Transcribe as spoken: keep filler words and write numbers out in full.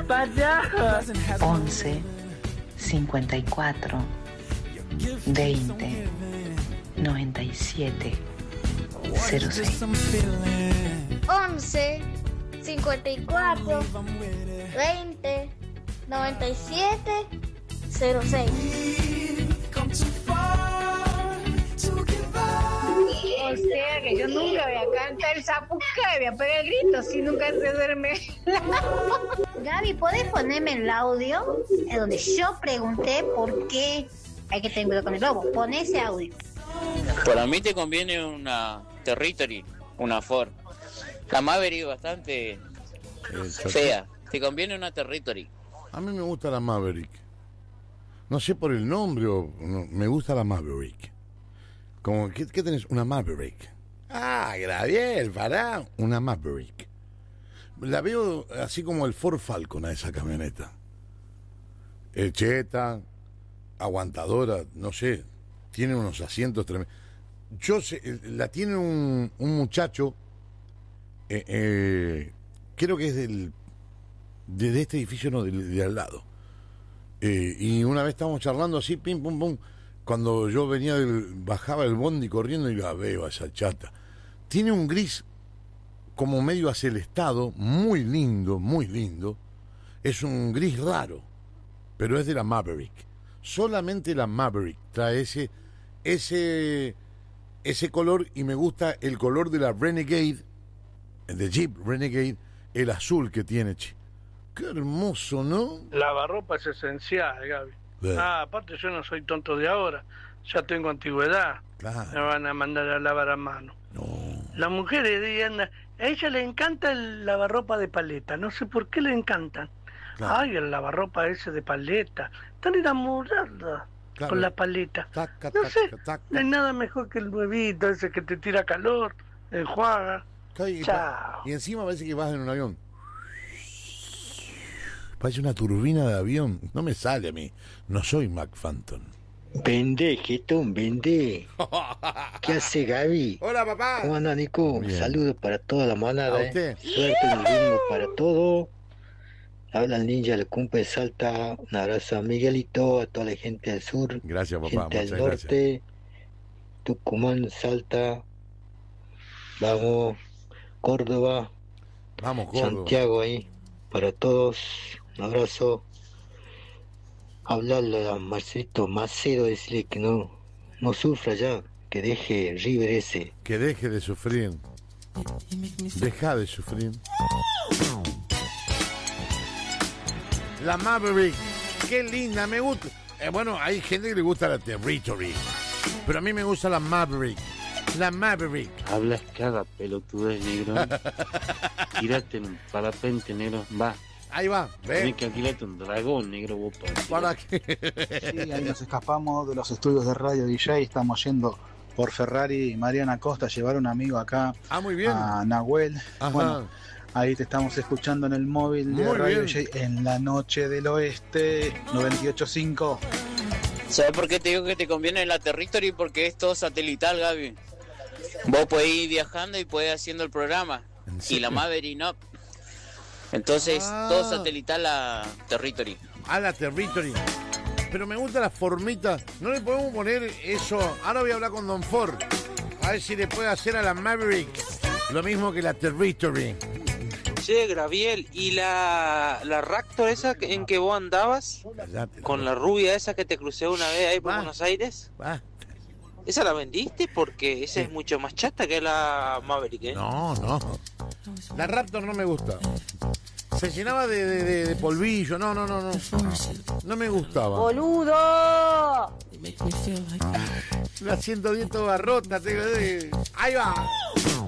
payaso. once cincuenta y cuatro veinte noventa y siete cero seis. once cincuenta y cuatro veinte noventa y siete cero seis. O sea que yo nunca voy a cantar el zapucay, voy a pegar el grito si nunca se duerme. Gaby, ¿podés ponerme el audio en donde yo pregunté por qué hay que tener cuidado con el lobo? Pon ese audio. Para mí te conviene una Territory, una Ford. La Maverick es bastante fea. Te conviene una Territory. A mí me gusta la Maverick. No sé por el nombre o no, me gusta la Maverick. Como, ¿qué, ¿qué tenés? Una Maverick. Ah, Graviel, pará. Una Maverick. La veo así como el Ford Falcon a esa camioneta. El cheta, aguantadora, no sé. Tiene unos asientos tremendos. Yo sé, la tiene un, un muchacho, eh, eh, creo que es del de, de este edificio, no, de, de al lado. Eh, y una vez estábamos charlando así, pim, pum, pum. Cuando yo venía del, bajaba el bondi corriendo y la veo a esa chata. Tiene un gris como medio acelestado, muy lindo, muy lindo. Es un gris raro, pero es de la Maverick. Solamente la Maverick trae ese, ese, ese color, y me gusta el color de la Renegade, de Jeep Renegade, el azul que tiene, che. Qué hermoso, ¿no? Lavarropa es esencial, Gaby. Bien. Ah, aparte yo no soy tonto de ahora, ya tengo antigüedad. Claro. Me van a mandar a lavar a mano. No. Las mujeres digan, a ella le encanta el lavarropa de paleta, no sé por qué le encantan. Claro. Ay, el lavarropa ese de paleta, están enamoradas Claro. con la paleta. Taca, No taca, sé, taca. no hay nada mejor que el nuevito ese que te tira calor, enjuaga. Y, Chao. y encima parece que vas en un avión. Parece una turbina de avión. No me sale a mí. No soy Mac Phantom. Vende, Getón, vende. ¿Qué hace Gaby? Hola, papá. ¿Cómo anda, Nico? Bien. Saludos para toda la manada. ¿A eh. usted? Suerte en el ritmo para todo. Habla el ninja, el cumple de Salta. Un abrazo a Miguelito, a toda la gente del sur. Gracias, papá. Gente Muchas del gracias. norte. Tucumán, Salta. Vamos, Córdoba. Vamos, Córdoba. Santiago ahí. Para todos. Un abrazo. Hablarle a Marcelito Macedo, decirle que no, no sufra ya, que deje River ese. Que deje de sufrir. Deja de sufrir. La Maverick. Qué linda, me gusta. Eh, bueno, hay gente que le gusta la Territory, pero a mí me gusta la Maverick. La Maverick. Hablas cada pelotudez, negro. Tírate en un parapente, negro. Va. Ahí va, ve. Tienes que alquilarte un dragón, negro, vos ¿Para qué? Sí, ahí nos escapamos de los estudios de Radio D J, estamos yendo por Ferrari y Mariana Costa a llevar a un amigo acá. Ah, muy bien. A Nahuel. Ajá. Bueno, ahí te estamos escuchando en el móvil de Muy Radio bien. D J en la noche del oeste, noventa y ocho punto cinco. ¿Sabes por qué te digo que te conviene la Territory? Porque es todo satelital, Gaby. Vos podés ir viajando y podés haciendo el programa. Y la Maverick no. Entonces, Ah. todo satelital la Territory. A la Territory. Pero me gusta la formita. No le podemos poner eso. Ahora voy a hablar con Don Ford. A ver si le puede hacer a la Maverick lo mismo que la Territory. Che, Graviel, ¿y la, la Raptor esa que- en que vos andabas? Cállate, Con la rubia esa que te crucé una vez ahí por Va. Buenos Aires. Va. ¿Esa la vendiste? Porque esa es mucho más chata que la Maverick, ¿eh? No, no. La Raptor no me gusta. Se llenaba de, de, de- de polvillo. No, no, no, no. No me gustaba. ¡Boludo! La ciento diez toda rota. Tengo de... Ahí va.